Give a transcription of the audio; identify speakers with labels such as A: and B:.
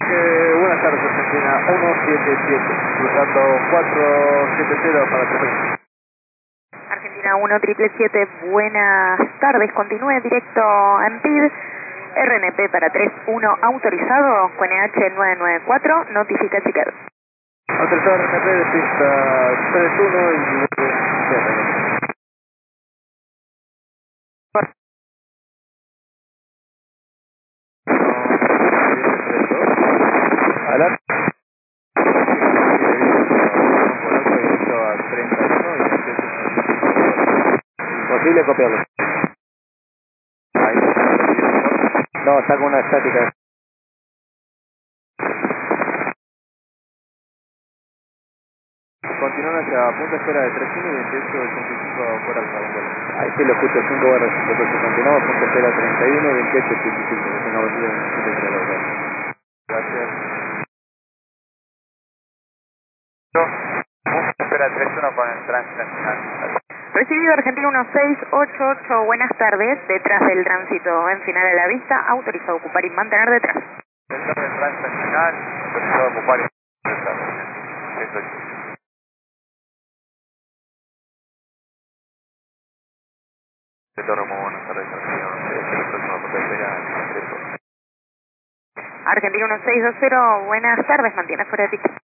A: Buenas tardes, Argentina 177, cruzando 470 para Trujillo.
B: Argentina 1777, buenas tardes, continúe directo en PID, RNP para 31 autorizado, con EH 994, notifica chequear.
A: Autorizado RNP de pista 31 y nivel de Adelante. Posible copiarlo. Ahí. No, está con una estática. Continúan hacia punta espera de 31 y 2885 por alfa. Ahí sí lo escucho, 5 barras. Entonces continuamos, punta espera 31 y 2885. Es una botella de Gracias. Punta espera 31 con el tránsito nacional.
B: Recibido Argentina 1688, buenas tardes, detrás del tránsito en final a la vista, autorizado a ocupar y mantener detrás.
A: Detrás del tránsito nacional, autorizado a ocupar y mantener detrás. De Toro, muy buenas tardes,
B: Argentina 1620, buenas tardes, mantiene fuera de pista.